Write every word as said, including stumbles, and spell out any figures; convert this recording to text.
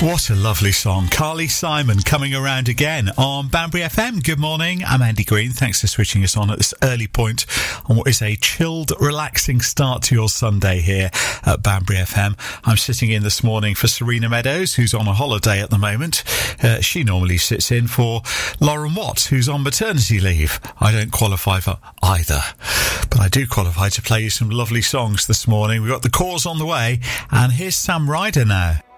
What a lovely song. Carly Simon coming around again on Banbury F M. Good morning. I'm Andy Green. Thanks for switching us on at this early point on what is a chilled, relaxing start to your Sunday here at Banbury F M. I'm sitting in this morning for Serena Meadows, who's on a holiday at the moment. Uh, she normally sits in for Lauren Watt, who's on maternity leave. I don't qualify for either, but I do qualify to play you some lovely songs this morning. We've got the Cause on the way, and here's Sam Ryder now.